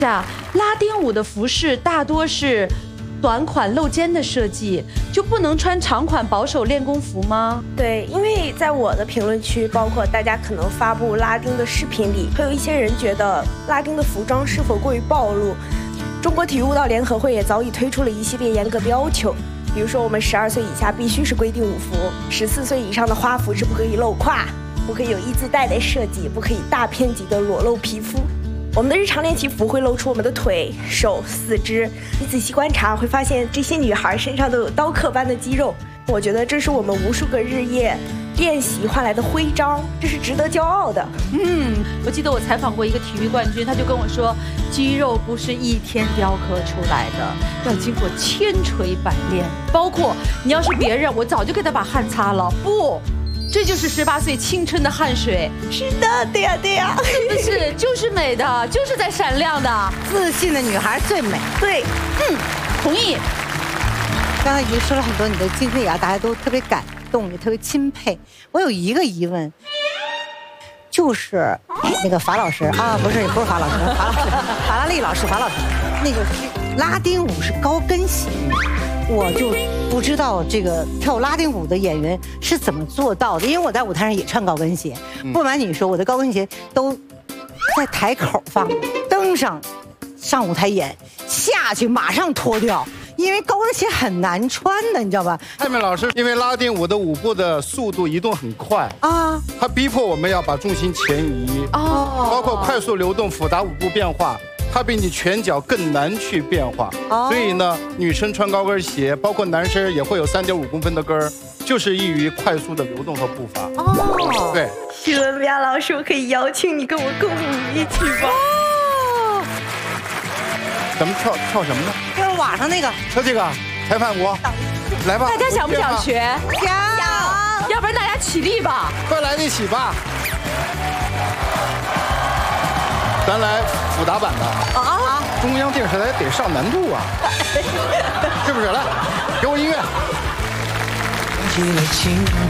拉丁舞的服饰大多是短款露肩的设计，就不能穿长款保守练功服吗？ 对，因为在我的评论区，包括大家可能发布拉丁的视频里，会有一些人觉得拉丁的服装是否过于暴露。中国体育舞蹈联合会也早已推出了一系列严格的要求，比如说我们12岁以下必须是规定舞服，14岁以上的花服是不可以露胯，不可以有一字带的设计，不可以大片级的裸露皮肤。我们的日常练习服会露出我们的腿、手、四肢，你仔细观察会发现这些女孩身上都有刀刻般的肌肉。我觉得这是我们无数个日夜练习换来的徽章，这是值得骄傲的。 我记得我采访过一个体育冠军，他就跟我说，肌肉不是一天雕刻出来的，要经过千锤百炼。包括你要是别人，我早就给他把汗擦了，不。这就是18岁青春的汗水。 是的，对呀，对呀， 是就是美的，就是在闪亮的。 自信的女孩最美。 对， 同意。 刚才已经说了很多你的经历啊，大家都特别感动，也特别钦佩。我有一个疑问，就是那个法老师啊，不是法老师，法拉利老师，法老师，那个是拉丁舞是高跟鞋。我就不知道这个跳拉丁舞的演员是怎么做到的，因为我在舞台上也穿高跟鞋。不瞒你说，我的高跟鞋都在台口放，登上舞台演，下去马上脱掉，因为高跟鞋很难穿的，你知道吧？ 艾美老师，因为拉丁舞的舞步的速度移动很快啊，它逼迫我们要把重心前移包括快速流动、复杂舞步变化。它比你拳脚更难去变化，所以呢，女生穿高跟鞋，包括男生也会有3.5公分的跟儿，就是易于快速的流动和步伐。对。 许文彪老师，我可以邀请你跟我共舞一起吗？ 咱们跳什么呢？ 就是网上那个， 跳这个裁判舞，来吧。 大家想不想学？ 想， 要不然大家起立吧。 快来一起吧。咱来复杂版的啊！中央电视台得上难度啊，是不是？来，给我音乐。